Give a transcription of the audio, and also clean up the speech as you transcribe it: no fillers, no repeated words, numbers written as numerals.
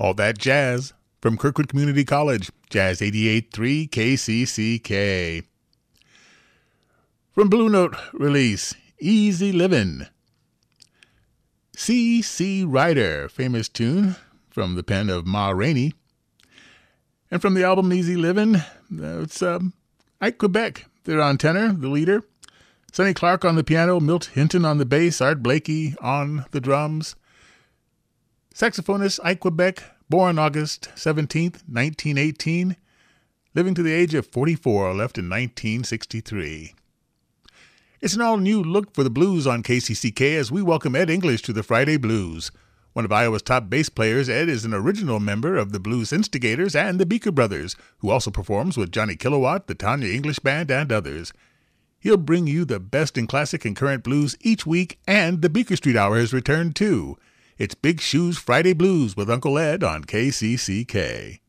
All that jazz from Kirkwood Community College, Jazz 88.3 KCCK. From Blue Note release, Easy Livin'. C.C. Ryder, famous tune from the pen of Ma Rainey. And from the album Easy Livin', it's Ike Quebec. They're on tenor, the leader. Sonny Clark on the piano, Milt Hinton on the bass, Art Blakey on the drums. Saxophonist Ike Quebec, born August 17th, 1918, living to the age of 44, left in 1963. It's an all-new look for the blues on KCCK as we welcome Ed English to the Friday Blues. One of Iowa's top bass players, Ed is an original member of the Blues Instigators and the Beaker Brothers, who also performs with Johnny Kilowatt, the Tanya English Band, and others. He'll bring you the best in classic and current blues each week, and the Beaker Street Hour has returned too. It's Big Shoes Friday Blues with Uncle Ed on KCCK.